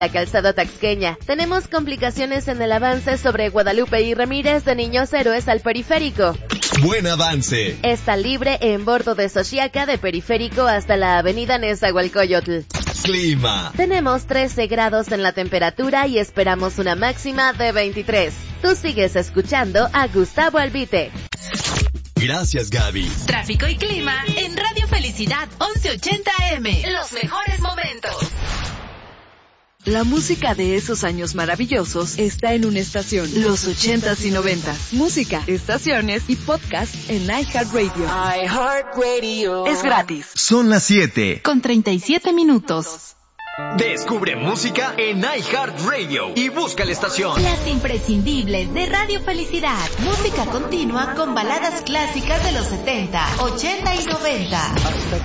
La Calzada Taxqueña. Tenemos complicaciones en el avance sobre Guadalupe y Ramírez de Niños Héroes al Periférico. Buen avance. Está libre en bordo de Xochiaca de Periférico hasta la avenida Nezahualcóyotl. Clima. Tenemos 13 grados en la temperatura y esperamos una máxima de 23. Tú sigues escuchando a Gustavo Albite. Gracias, Gaby. Tráfico y clima en Radio Felicidad 1180 AM. Los mejores momentos. La música de esos años maravillosos está en una estación. Los 80s y 90s. Música, estaciones y podcast en iHeartRadio. iHeartRadio. Es gratis. Son las 7. Con 37 minutos. Descubre música en iHeartRadio y busca la estación. Las imprescindibles de Radio Felicidad. Música continua con baladas clásicas de los 70, 80 y 90.